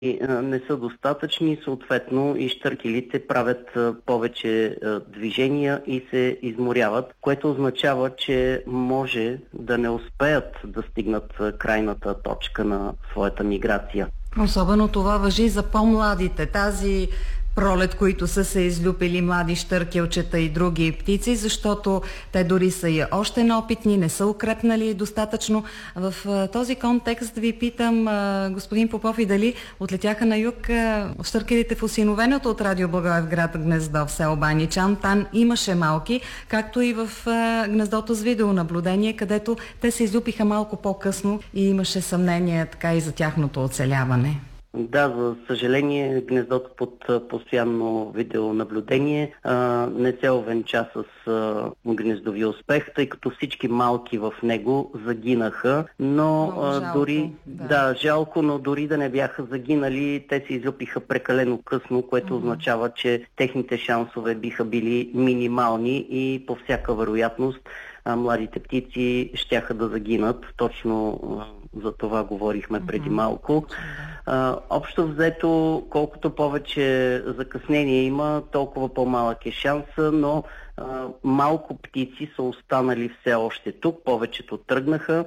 не са достатъчни, съответно и щъркелите правят повече движения и се изморяват, което означава, че може да не успеят да стигнат крайната точка на своята миграция. Особено това важи за по-младите. Тази пролет, които са се излюпили млади щъркелчета и други птици, защото те дори са и още неопитни, не са укрепнали достатъчно. В този контекст ви питам, господин Попов, и дали отлетяха на юг щъркелите в осиновеното от Радио Благоевград гнездо в село Баничан. Там имаше малки, както и в гнездото с видеонаблюдение, където те се излюпиха малко по-късно и имаше съмнение така и за тяхното оцеляване. Да, за съжаление, гнездото под постоянно видеонаблюдение не се овенча с гнездови успех, тъй като всички малки в него загинаха, но жалко, но дори да не бяха загинали, те се излюпиха прекалено късно, което означава, че техните шансове биха били минимални и по всяка вероятност младите птици щяха да загинат. Точно за това говорихме преди малко. Общо взето, колкото повече закъснение има, толкова по-малък е шанса, но малко птици са останали все още тук. Повечето тръгнаха.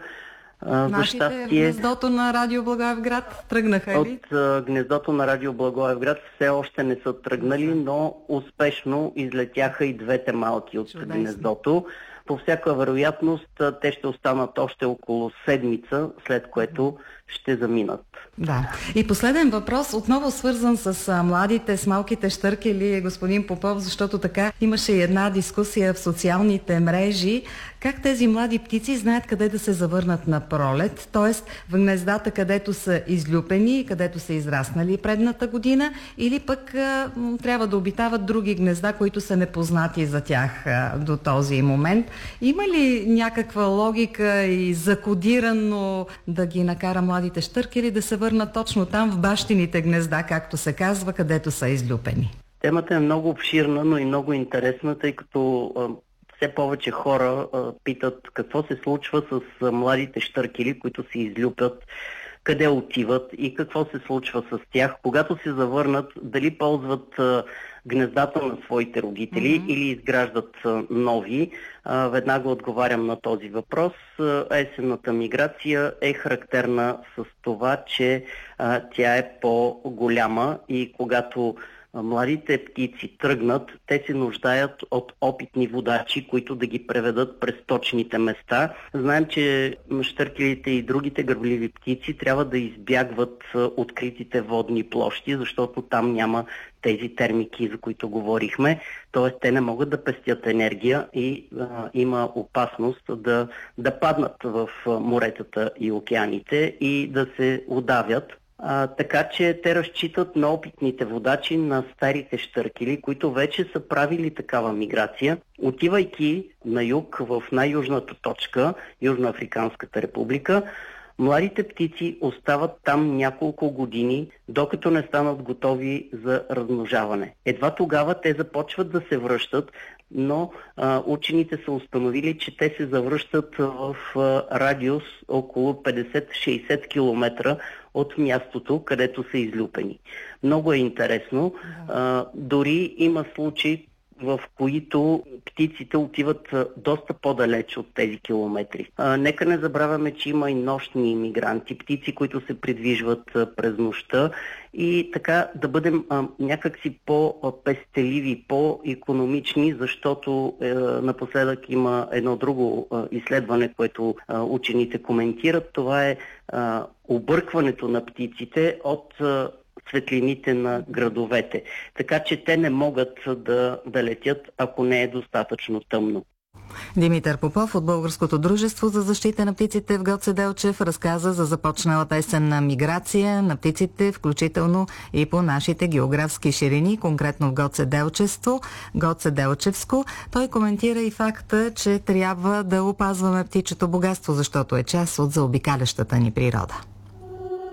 Нашите в гнездото на Радио Благоевград тръгнаха ли? От гнездото на Радио Благоевград все още не са тръгнали, но успешно излетяха и двете малки от гнездото. По всяка вероятност те ще останат още около седмица, след което ще заминат. Да. И последен въпрос, отново свързан с младите, с малките щъркели, господин Попов, защото така имаше и една дискусия в социалните мрежи. Как тези млади птици знаят къде да се завърнат на пролет, т.е. в гнездата, където са излюпени, където са израснали предната година, или пък трябва да обитават други гнезда, които са непознати за тях до този момент. Има ли някаква логика и закодирано да ги накара младите щъркели да се върнат точно там в бащините гнезда, както се казва, където са излюпени? Темата е много обширна, но и много интересна, тъй като все повече хора питат какво се случва с младите щъркели, които се излюпят, къде отиват и какво се случва с тях. Когато се завърнат, дали ползват гнездата на своите родители или изграждат нови. Веднага отговарям на този въпрос. Есенната миграция е характерна с това, че тя е по-голяма и когато младите птици тръгнат, те се нуждаят от опитни водачи, които да ги преведат през точните места. Знаем, че щъркелите и другите грабливи птици трябва да избягват откритите водни площи, защото там няма тези термики, за които говорихме. Т.е. те не могат да пестят енергия и има опасност да паднат в моретата и океаните и да се удавят. Така че те разчитат на опитните водачи, на старите щъркели, които вече са правили такава миграция. Отивайки на юг, в най-южната точка, Южноафриканската република, младите птици остават там няколко години, докато не станат готови за размножаване. Едва тогава те започват да се връщат, но учените са установили, че те се завръщат в радиус около 50-60 км от мястото, където са излюпени. Много е интересно. Дори има случаи, в които птиците отиват доста по-далеч от тези километри. Нека не забравяме, че има и нощни имигранти, птици, които се придвижват през нощта и така да бъдем някакси по-пестеливи, по-икономични, защото напоследък има едно друго изследване, което учените коментират. Това е объркването на птиците от светлините на градовете. Така че те не могат да летят, ако не е достатъчно тъмно. Димитър Попов от Българското дружество за защита на птиците в Гоце Делчев разказа за започналата есенна миграция на птиците, включително и по нашите географски ширини, конкретно в Гоце Делчевско. Той коментира и факта, че трябва да опазваме птичето богатство, защото е част от заобикалящата ни природа.